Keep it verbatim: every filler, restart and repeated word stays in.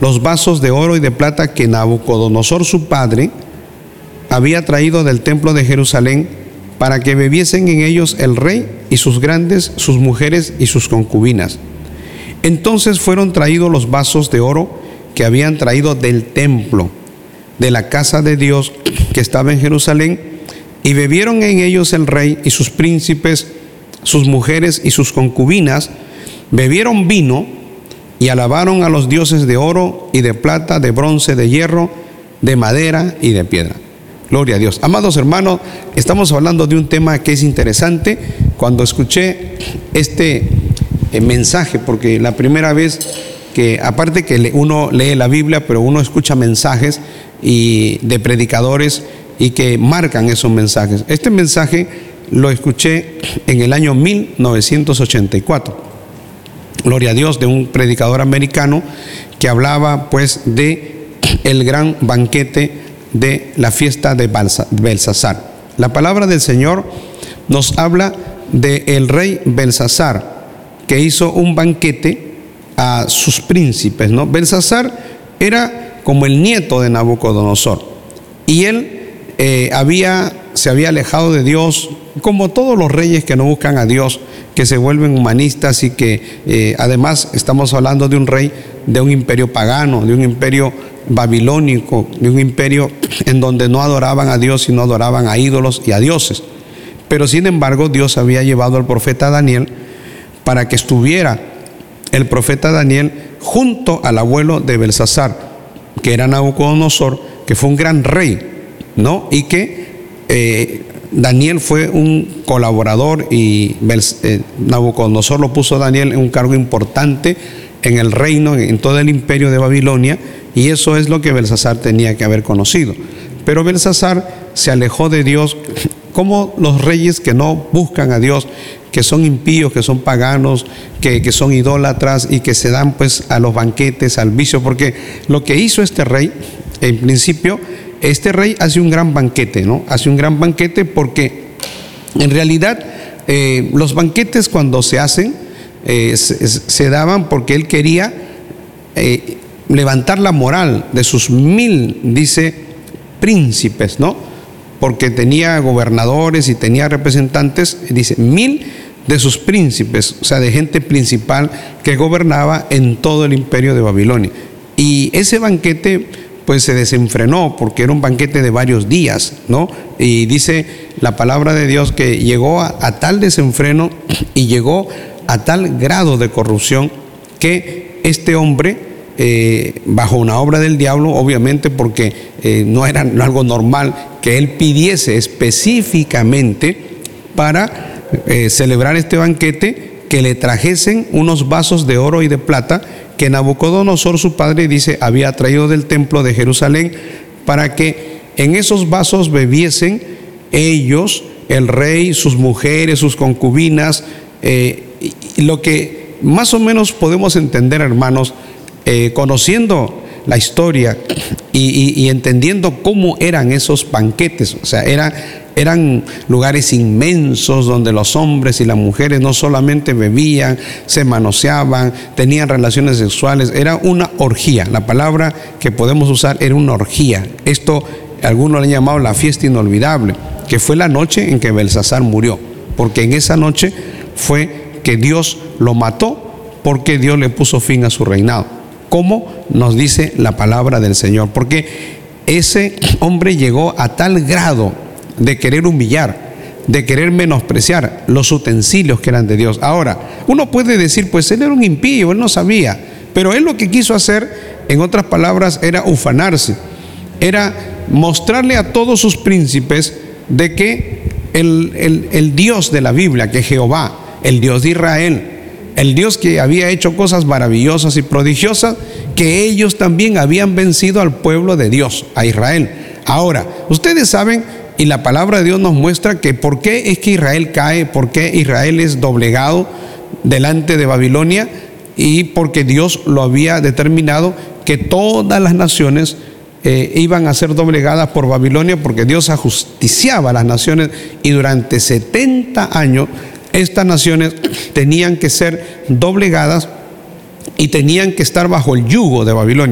los vasos de oro y de plata que Nabucodonosor su padre había traído del templo de Jerusalén, para que bebiesen en ellos el rey y sus grandes, sus mujeres y sus concubinas. Entonces fueron traídos los vasos de oro que habían traído del templo, de la casa de Dios que estaba en Jerusalén, y bebieron en ellos el rey y sus príncipes, sus mujeres y sus concubinas, bebieron vino y alabaron a los dioses de oro y de plata, de bronce, de hierro, de madera y de piedra. Gloria a Dios. Amados hermanos, estamos hablando de un tema que es interesante. Cuando escuché este eh, mensaje, porque la primera vez que, aparte que uno lee la Biblia, pero uno escucha mensajes y de predicadores y que marcan esos mensajes. Este mensaje lo escuché en el año mil novecientos ochenta y cuatro. Gloria a Dios, de un predicador americano que hablaba pues de el gran banquete de la fiesta de Belsasar. La palabra del Señor nos habla del rey Belsasar, que hizo un banquete a sus príncipes, ¿no? Belsasar era como el nieto de Nabucodonosor, y él eh, había, se había alejado de Dios, como todos los reyes que no buscan a Dios, que se vuelven humanistas y que eh, además estamos hablando de un rey de un imperio pagano, de un imperio babilónico, de un imperio en donde no adoraban a Dios, sino adoraban a ídolos y a dioses. Pero sin embargo, Dios había llevado al profeta Daniel para que estuviera el profeta Daniel junto al abuelo de Belsasar, que era Nabucodonosor, que fue un gran rey, ¿no? Y que eh, Daniel fue un colaborador, y eh, Nabucodonosor lo puso a Daniel en un cargo importante en el reino, en todo el imperio de Babilonia, y eso es lo que Belsasar tenía que haber conocido. Pero Belsasar se alejó de Dios, como los reyes que no buscan a Dios, que son impíos, que son paganos, que, que son idólatras y que se dan pues a los banquetes, al vicio. Porque lo que hizo este rey, en principio, este rey hace un gran banquete, ¿no? Hace un gran banquete porque en realidad eh, los banquetes cuando se hacen eh, se, se daban porque él quería eh, levantar la moral de sus mil, dice, príncipes, ¿no? Porque tenía gobernadores y tenía representantes, dice, mil de sus príncipes, o sea, de gente principal que gobernaba en todo el imperio de Babilonia. Y ese banquete pues se desenfrenó porque era un banquete de varios días, ¿no? Y dice la palabra de Dios que llegó a, a tal desenfreno y llegó a tal grado de corrupción que este hombre, eh, bajo una obra del diablo, obviamente, porque eh, no era algo normal que él pidiese específicamente para eh, celebrar este banquete, que le trajesen unos vasos de oro y de plata que Nabucodonosor su padre, dice, había traído del templo de Jerusalén, para que en esos vasos bebiesen ellos, el rey, sus mujeres, sus concubinas. Eh, y lo que más o menos podemos entender, hermanos, eh, conociendo la historia y, y, y entendiendo cómo eran esos banquetes. O sea, era, eran lugares inmensos donde los hombres y las mujeres no solamente bebían, se manoseaban, tenían relaciones sexuales. Era una orgía. La palabra que podemos usar era una orgía. Esto algunos le han llamado la fiesta inolvidable, que fue la noche en que Belsasar murió, porque en esa noche fue que Dios lo mató, porque Dios le puso fin a su reinado, como nos dice la palabra del Señor. Porque ese hombre llegó a tal grado de querer humillar, de querer menospreciar los utensilios que eran de Dios. Ahora, uno puede decir, pues él era un impío, él no sabía, pero él lo que quiso hacer, en otras palabras, era ufanarse, era mostrarle a todos sus príncipes de que el, el, el Dios de la Biblia, que es Jehová, el Dios de Israel, el Dios que había hecho cosas maravillosas y prodigiosas, que ellos también habían vencido al pueblo de Dios, a Israel. Ahora, ustedes saben, y la palabra de Dios nos muestra que por qué es que Israel cae, por qué Israel es doblegado delante de Babilonia, y porque Dios lo había determinado que todas las naciones eh, iban a ser doblegadas por Babilonia, porque Dios ajusticiaba a las naciones, y durante setenta años estas naciones tenían que ser doblegadas y tenían que estar bajo el yugo de Babilonia.